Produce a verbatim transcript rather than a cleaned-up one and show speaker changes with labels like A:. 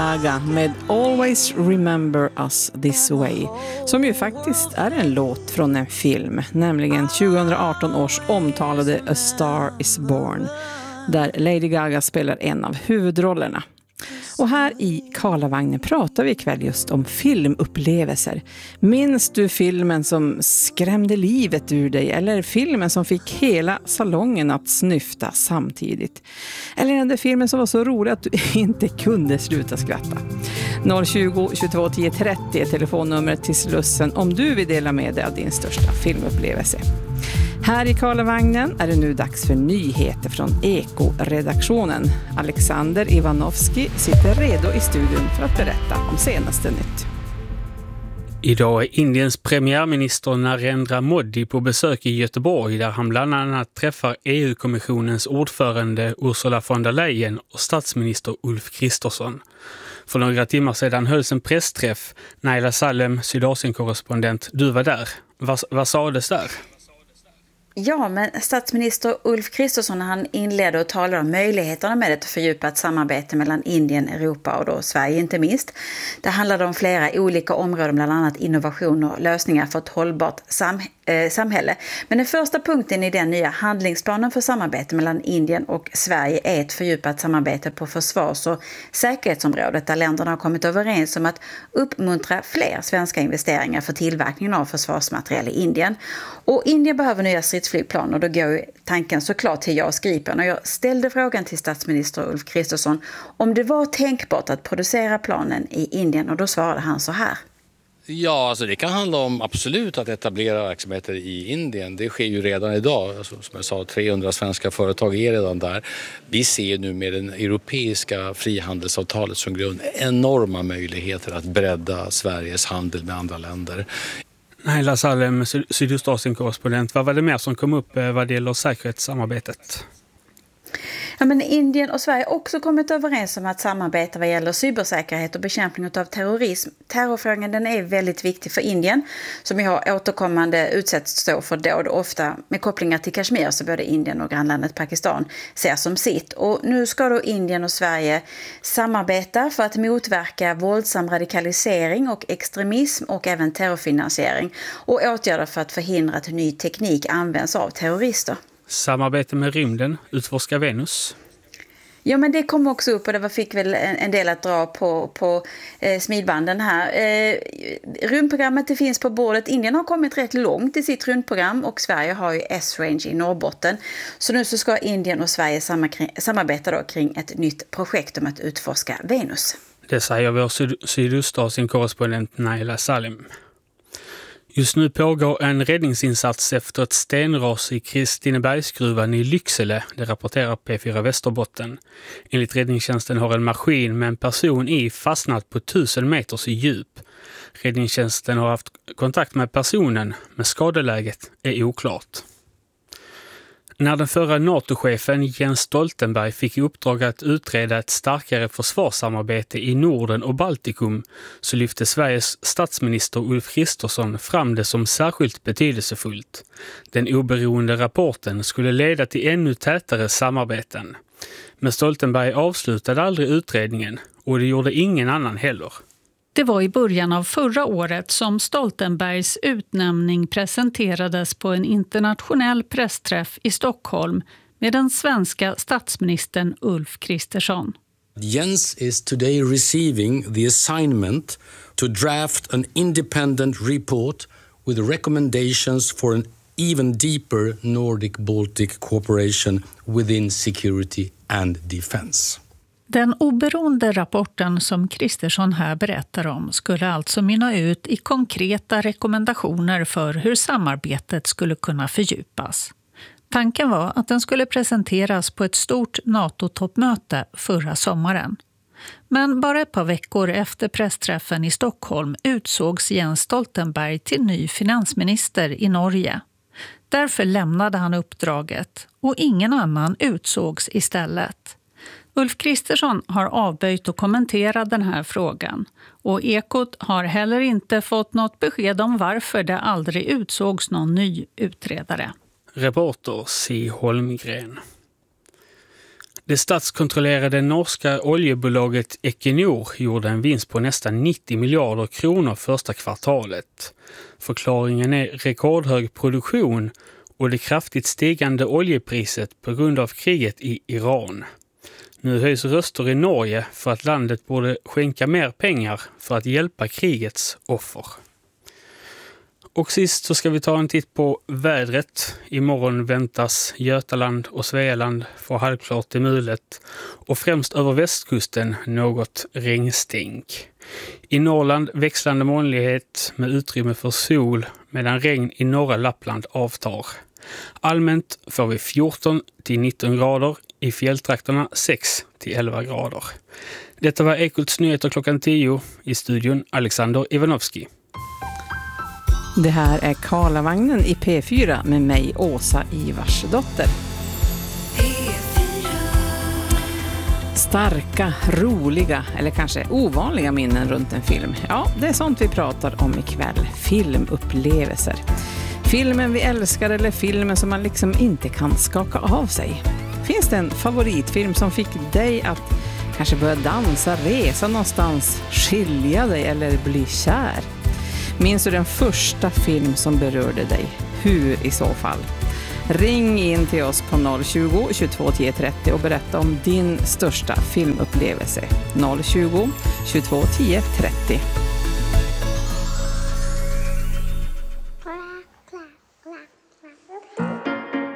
A: Gaga med Always Remember Us This Way, som ju faktiskt är en låt från en film, nämligen tjugohundraarton års omtalade A Star Is Born, där Lady Gaga spelar en av huvudrollerna. Och här i Karlavagnen pratar vi ikväll just om filmupplevelser. Minns du filmen som skrämde livet ur dig, eller filmen som fick hela salongen att snyfta samtidigt? Eller den där filmen som var så rolig att du inte kunde sluta skratta? noll tjugo, tjugotvå, tio, trettio är telefonnumret till Slussen om du vill dela med dig av din största filmupplevelse. Här i Karlavagnen är det nu dags för nyheter från Eko-redaktionen. Alexander Ivanovski sitter redo i studion för att berätta om senaste nytt.
B: Idag är Indiens premiärminister Narendra Modi på besök i Göteborg, där han bland annat träffar E U-kommissionens ordförande Ursula von der Leyen och statsminister Ulf Kristersson. För några timmar sedan hölls en pressträff. Naila Salem, Sydasien-korrespondent, du var där. Vad, vad sades där?
C: Ja, men statsminister Ulf Kristersson, han inledde och talade om möjligheterna med ett fördjupat samarbete mellan Indien, Europa och då Sverige inte minst. Det handlade om flera olika områden, bland annat innovation och lösningar för ett hållbart sam- eh, samhälle. Men den första punkten i den nya handlingsplanen för samarbete mellan Indien och Sverige är ett fördjupat samarbete på försvars- och säkerhetsområdet, där länderna har kommit överens om att uppmuntra fler svenska investeringar för tillverkningen av försvarsmaterial i Indien. Och Indien behöver nya stridsflygplan, och då går tanken såklart till JAS Gripen. Och jag ställde frågan till statsminister Ulf Kristersson om det var tänkbart att producera planen i Indien, och då svarade han så här.
D: Ja, alltså det kan handla om absolut att etablera verksamheter i Indien. Det sker ju redan idag. Alltså, som jag sa, trehundra svenska företag är redan där. Vi ser nu med det europeiska frihandelsavtalet som grund enorma möjligheter att bredda Sveriges handel med andra länder.
B: Naila Salem, Sydostasien-korrespondent. Vad var det mer som kom upp vad det gäller säkerhetssamarbetet?
C: Ja, men Indien och Sverige har också kommit överens om att samarbeta vad gäller cybersäkerhet och bekämpning av terrorism. Terrorfrågan, den är väldigt viktig för Indien, som ju har återkommande utsätts stå för dåd, ofta med kopplingar till Kashmir, så både Indien och grannlandet Pakistan ser som sitt. Och nu ska då Indien och Sverige samarbeta för att motverka våldsam radikalisering och extremism och även terrorfinansiering, och åtgärder för att förhindra att ny teknik används av terrorister.
B: Samarbete med rymden, utforska Venus.
C: Ja, men det kom också upp, och det var, fick väl en, en del att dra på, på eh, smidbanden här. Eh, rymdprogrammet det finns på bordet. Indien har kommit rätt långt i sitt rymdprogram, och Sverige har ju S-Range i Norrbotten. Så nu så ska Indien och Sverige samar- samarbeta då kring ett nytt projekt om att utforska Venus.
B: Det säger vår syd- Sydostasien-korrespondent Naila Salim. Just nu pågår en räddningsinsats efter ett stenras i Kristinebergsgruvan i Lycksele, det rapporterar P fyra Västerbotten. Enligt räddningstjänsten har en maskin med en person i fastnat på tusen meters djup. Räddningstjänsten har haft kontakt med personen, men skadeläget är oklart. När den förra NATO-chefen Jens Stoltenberg fick i uppdrag att utreda ett starkare försvarssamarbete i Norden och Baltikum, så lyfte Sveriges statsminister Ulf Kristersson fram det som särskilt betydelsefullt. Den oberoende rapporten skulle leda till ännu tätare samarbeten. Men Stoltenberg avslutade aldrig utredningen, och det gjorde ingen annan heller.
E: Det var i början av förra året som Stoltenbergs utnämning presenterades på en internationell pressträff i Stockholm med den svenska statsministern Ulf Kristersson.
F: Jens is today receiving the assignment to draft an independent report with recommendations for an even deeper Nordic-Baltic cooperation within security and defense.
E: Den oberoende rapporten som Kristersson här berättar om skulle alltså mynna ut i konkreta rekommendationer för hur samarbetet skulle kunna fördjupas. Tanken var att den skulle presenteras på ett stort NATO-toppmöte förra sommaren. Men bara ett par veckor efter pressträffen i Stockholm utsågs Jens Stoltenberg till ny finansminister i Norge. Därför lämnade han uppdraget, och ingen annan utsågs istället. Ulf Kristersson har avböjt att kommentera den här frågan, och Ekot har heller inte fått något besked om varför det aldrig utsågs någon ny utredare.
B: Reporter C. Holmgren. Det statskontrollerade norska oljebolaget Equinor gjorde en vinst på nästan nittio miljarder kronor första kvartalet. Förklaringen är rekordhög produktion och det kraftigt stigande oljepriset på grund av kriget i Iran. Nu höjs röster i Norge för att landet borde skänka mer pengar för att hjälpa krigets offer. Och sist så ska vi ta en titt på vädret. Imorgon väntas Götaland och Svealand få halvklart till mulet och främst över västkusten något regnstänk. I Norrland växlande molnighet med utrymme för sol medan regn i norra Lappland avtar. Allmänt får vi fjorton till nitton grader, i fjälltrakterna sex till elva grader. Detta var Ekots nyheter klockan tio, i studion Alexander Ivanovski.
A: Det här är Karlavagnen i P fyra med mig, Åsa Ivarsdotter. Starka, roliga eller kanske ovanliga minnen runt en film. Ja, det är sånt vi pratar om ikväll. Filmupplevelser. Filmen vi älskar eller filmen som man liksom inte kan skaka av sig. Finns det en favoritfilm som fick dig att kanske börja dansa, resa någonstans, skilja dig eller bli kär? Minns du den första film som berörde dig? Hur i så fall? Ring in till oss på noll tjugo, tjugotvå tio trettio och berätta om din största filmupplevelse. noll tjugo, tjugotvå tio trettio.